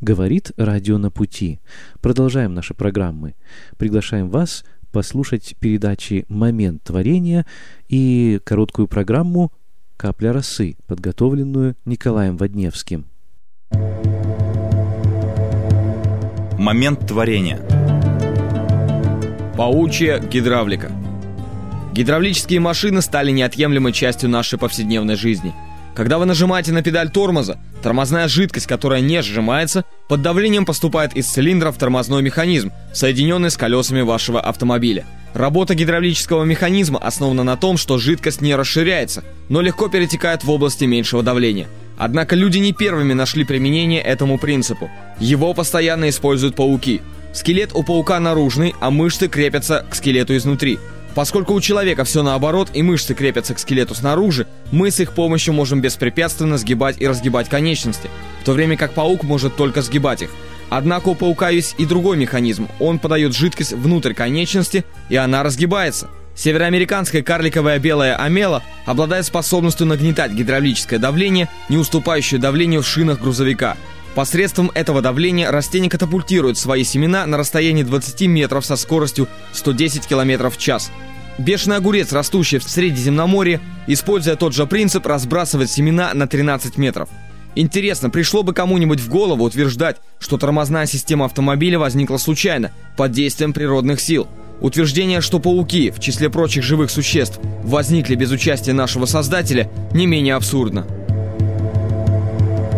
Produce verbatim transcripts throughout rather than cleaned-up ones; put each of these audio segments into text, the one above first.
Говорит радио «На пути». Продолжаем наши программы. Приглашаем вас послушать передачи «Момент творения» и короткую программу «Капля росы», подготовленную Николаем Водневским. Момент творения. Паучья гидравлика. Гидравлические машины стали неотъемлемой частью нашей повседневной жизни. Когда вы нажимаете на педаль тормоза, тормозная жидкость, которая не сжимается, под давлением поступает из цилиндра в тормозной механизм, соединенный с колесами вашего автомобиля. Работа гидравлического механизма основана на том, что жидкость не расширяется, но легко перетекает в области меньшего давления. Однако люди не первыми нашли применение этому принципу. Его постоянно используют пауки. Скелет у паука наружный, а мышцы крепятся к скелету изнутри. Поскольку у человека все наоборот и мышцы крепятся к скелету снаружи, мы с их помощью можем беспрепятственно сгибать и разгибать конечности, в то время как паук может только сгибать их. Однако у паука есть и другой механизм. Он подает жидкость внутрь конечности, и она разгибается. Североамериканская карликовая белая омела обладает способностью нагнетать гидравлическое давление, не уступающее давлению в шинах грузовика. Посредством этого давления растение катапультирует свои семена на расстоянии двадцати метров со скоростью сто десять километров в час. Бешеный огурец, растущий в Средиземноморье, используя тот же принцип, разбрасывает семена на тринадцать метров. Интересно, пришло бы кому-нибудь в голову утверждать, что тормозная система автомобиля возникла случайно, под действием природных сил? Утверждение, что пауки, в числе прочих живых существ, возникли без участия нашего создателя, не менее абсурдно.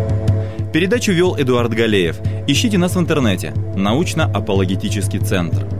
Передачу вел Эдуард Галеев. Ищите нас в интернете. Научно-апологетический центр.